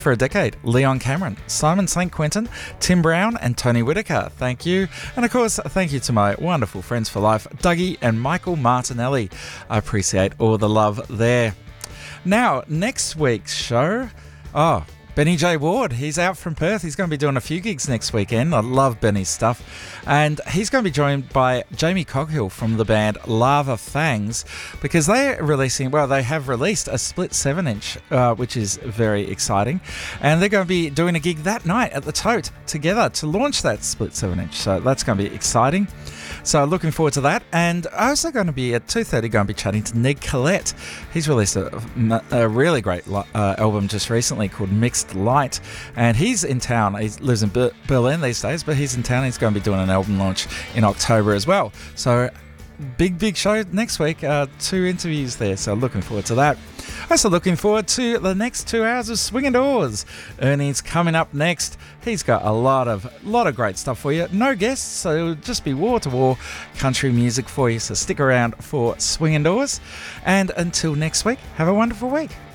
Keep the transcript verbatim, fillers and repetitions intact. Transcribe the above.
For a decade, Leon Cameron, Simon Saint Quentin, Tim Brown and Tony Whitaker. Thank you. And of course, thank you to my wonderful friends for life, Dougie and Michael Martinelli. I appreciate all the love there. Now, next week's show, oh, Benny J. Ward, he's out from Perth. He's going to be doing a few gigs next weekend. I love Benny's stuff. And he's going to be joined by Jamie Coghill from the band Lava Fangs, because they're releasing, well, they have released a split seven inch, uh, which is very exciting. And they're going to be doing a gig that night at the Tote together to launch that split seven inch. So that's going to be exciting. So looking forward to that. And also going to be at two thirty, going to be chatting to Ned Collette. He's released a, a really great uh, album just recently called Mixed Light. And he's in town. He lives in Ber- Berlin these days, but he's in town. He's going to be doing an album launch in October as well. So big, big show next week. Uh, two interviews there. So looking forward to that. Also looking forward to the next two hours of Swinging Doors. Ernie's coming up next. He's got a lot of lot of great stuff for you. No guests, so it'll just be wall-to-wall country music for you. So stick around for Swinging Doors. And until next week, have a wonderful week.